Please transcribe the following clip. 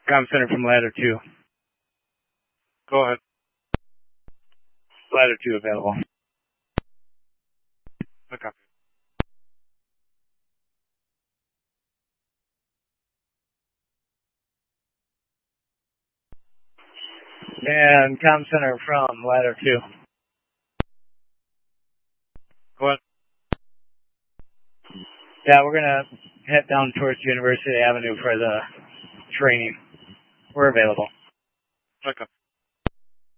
Comm Center from Ladder 2. Go ahead. Ladder 2 available. Okay. And Comm Center from Ladder 2. Go ahead. Yeah, we're gonna head down towards University Avenue for the training. We're available. Okay.